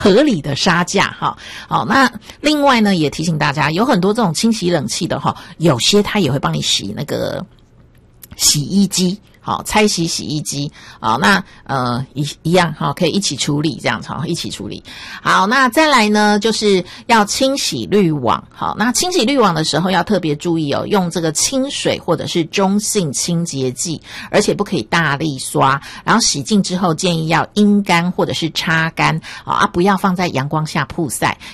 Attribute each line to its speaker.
Speaker 1: 合理的杀价哈。好，那另外呢，也提醒大家，有很多这种清洗冷气的哈，有些它也会帮你洗那个洗衣机。好，拆洗洗衣机，好，那一样哈，可以一起处理这样子，一起处理。好，那再来呢，就是要清洗滤网。好，那清洗滤网的时候要特别注意哦，用这个清水或者是中性清洁剂，而且不可以大力刷。然后洗净之后，建议要阴干或者是擦干啊，不要放在阳光下曝晒，